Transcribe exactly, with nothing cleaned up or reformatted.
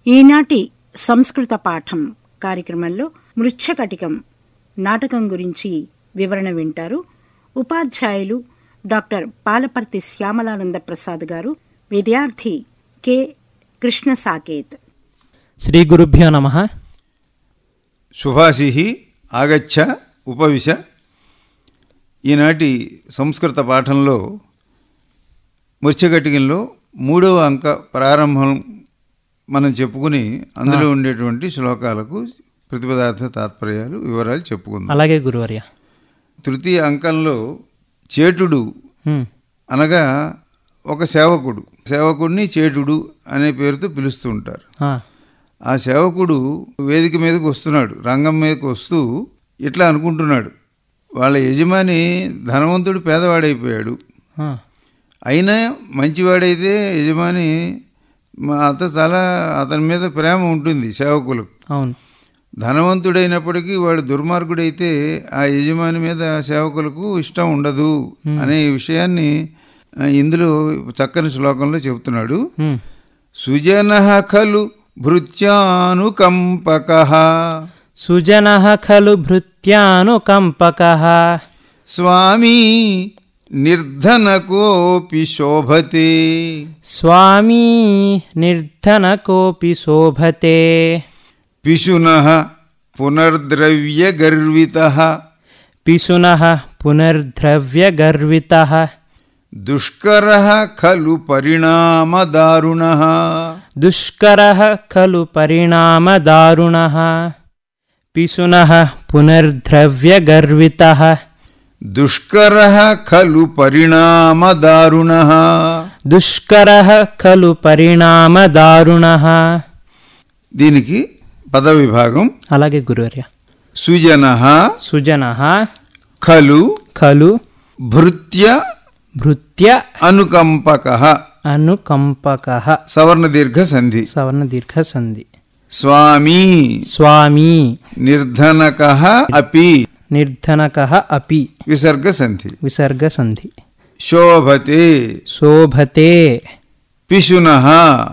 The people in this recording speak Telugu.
ఈనాటి సంస్కృత పాఠం కార్యక్రమంలో మృచ్ఛకటికం నాటకం గురించి వివరణ వింటారు. ఉపాధ్యాయులు డాక్టర్ పాలపర్తి శ్యామలానంద ప్రసాద్ గారు, విద్యార్థి కె కృష్ణ సాకేత్. శ్రీ గురుభ్యో నమః. శుభాశిః ఆగచ్చ ఉపవిశ. ఈనాటి సంస్కృత పాఠంలో మృచ్ఛకటికంలో మూడవ అంక ప్రారంభం మనం చెప్పుకుని అందులో ఉండేటువంటి శ్లోకాలకు ప్రతిపదార్థ తాత్పర్యాలు వివరాలు చెప్పుకుందాం. అలాగే గురువర్య. తృతీయ అంకంలో చేటుడు అనగా ఒక సేవకుడు, సేవకుడిని చేటుడు అనే పేరుతో పిలుస్తూ ఉంటారు. ఆ సేవకుడు వేదిక మీదకి వస్తున్నాడు, రంగం మీదకి వస్తూ ఇట్లా అనుకుంటున్నాడు, వాళ్ళ యజమాని ధనవంతుడు పేదవాడైపోయాడు, అయినా మంచివాడైతే యజమాని అత చాలా అతని మీద ప్రేమ ఉంటుంది సేవకులకు. అవును. ధనవంతుడైనప్పటికీ వాడు దుర్మార్గుడైతే ఆ యజమాని మీద సేవకులకు ఇష్టం ఉండదు అనే విషయాన్ని ఇందులో చక్కని శ్లోకంలో చెబుతున్నాడు. సుజనః ఖలు భృత్యానుకంపకః సుజనః ఖలు భృత్యానుకంపకః స్వామీ నిర్ధనకోపి శోభతే స్వామీ నిర్ధనకోపి శోభతే పిశునః పునర్ద్రవ్యగర్వితః పిశునః పునర్ద్రవ్యగర్వితః దుష్కరః ఖలు పరిణామదారుణః దుష్కరః ఖలు పరిణామదారుణః పిశునః పునర్ద్రవ్యగర్వితః దుష్కరః ఖలు పరిణామదారుణః దుష్కరః ఖలు పరిణామదారుణః. దీనికి పద విభాగం. అలాగే గురువర్య. సుజనః సుజనః ఖలు ఖలు భృత్య భృత్య అనుకంపకః అనుకంపకః సవర్ణ దీర్ఘ సంధి. సవర్ణ దీర్ఘ సంధి. స్వామీ స్వామీ నిర్ధనకః అపి నిర్ధనకః అపి విసర్గ సంధి. విసర్గ సంధి. శోభతే శోభతే పిశునః